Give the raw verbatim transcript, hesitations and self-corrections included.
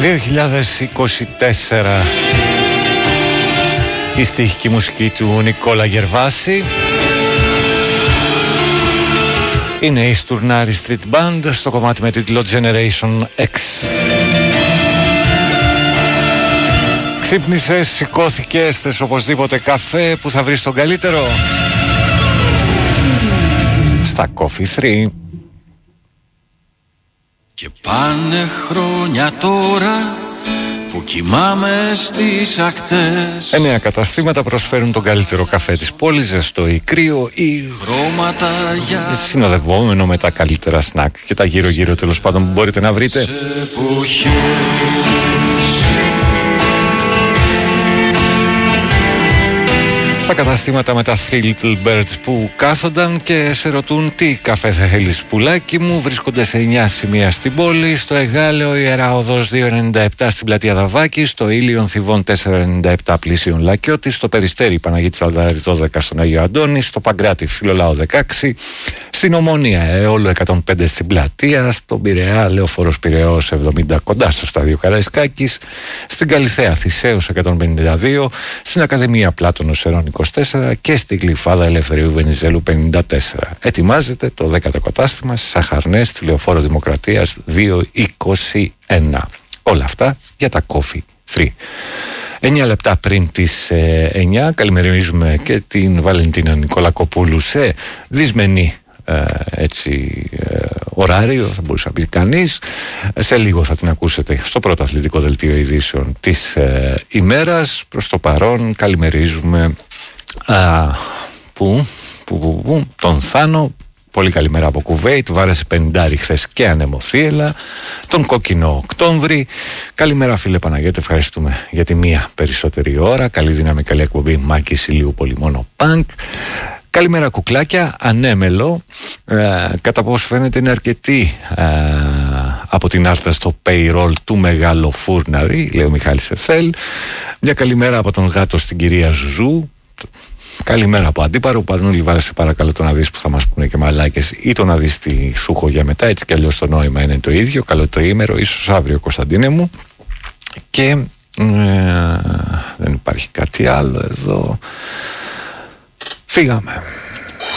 δύο χιλιάδες είκοσι τέσσερα. Η στίχη μουσική του Νικόλα Γερβάση. Είναι η Στουρνάρη Street Band στο κομμάτι με τίτλο Generation X. Ξύπνησες, σηκώθηκες, θες οπωσδήποτε καφέ, που θα βρεις τον καλύτερο? Στα Coffee θρι. Και πάνε χρόνια τώρα που κοιμάμαι στις ακτές. Εννέα καταστήματα προσφέρουν τον καλύτερο καφέ της πόλης, ζεστό ή κρύο ή χρώματα για... συνοδευόμενο με τα καλύτερα σνακ και τα γύρω γύρω τέλος πάντων που μπορείτε να βρείτε. Τα καταστήματα με τα Three Little Birds που κάθονταν και σε ρωτούν τι καφέ θα θέλεις πουλάκι μου. Βρίσκονται σε εννιά σημεία στην πόλη, στο Εγάλεο Ιερά Οδός δύο ενενήντα επτά στην πλατεία Δαβάκη, στο Ήλιον Θηβών τετρακόσια ενενήντα επτά πλησίον Λακιώτη, στο Περιστέρι Παναγίτης Αλδάρη δώδεκα στον Αγίο Αντώνη, στο Παγκράτη Φιλολάου δεκαέξι, στην Ομονία Εόλου εκατόν πέντε στην πλατεία, στον Πειραιά Λεωφόρος Πειραιώς εβδομήντα κοντά στο Στάδιο Καραϊσκάκης, στην Καλιθέα Θησέως εκατόν πενήντα δύο, στην Ακαδημία Πλάτωνος Ερών είκοσι τέσσερα και στην Γλυφάδα Ελευθερίου Βενιζέλου πενήντα τέσσερα. Ετοιμάζεται το δέκατο κατάστημα στις Αχαρνές στη Λεωφόρο Δημοκρατίας δύο είκοσι ένα. Όλα αυτά για τα Coffee θρι. εννιά λεπτά πριν τις ε, εννιά καλημερίζουμε και την Βαλεντίνα Νικολακοπούλου σε δυσμενή ε, έτσι, ε, ωράριο, θα μπορούσε να πει κανείς. Σε λίγο θα την ακούσετε στο πρώτο αθλητικό δελτίο ειδήσεων της ε, ημέρας. Προς το παρόν καλημερίζουμε α, που, που, που, που, τον Θάνο. Πολύ καλημέρα από Κουβέιτ, βάρεσε πενηντάρι χθες και ανεμοθύελα. Τον κόκκινο Οκτώβρη. Καλημέρα φίλε Παναγιώτη, ευχαριστούμε για τη μία περισσότερη ώρα. Καλή δύναμη, καλή εκπομπή, Μάκης Ηλίου Πολυμόνο Πανκ. Καλημέρα κουκλάκια, ανέμελο. Ε, κατά πώς φαίνεται είναι αρκετή ε, από την άρτα στο payroll του Μεγάλο Φούρναρη, λέει ο Μιχάλης Εθέλ. Μια καλημέρα από τον γάτο στην κυρία Ζουζού. Καλημέρα από Αντίπαρο. Παρνούλη, βάλε σε παρακαλώ το να δεις που θα μας πούνε και μαλάκες ή το να δεις τι σου έχω για μετά. Έτσι κι αλλιώς το νόημα είναι το ίδιο. Καλό τριήμερο, ίσως αύριο Κωνσταντίνε μου. Και ε, δεν υπάρχει κάτι άλλο εδώ. Φύγαμε.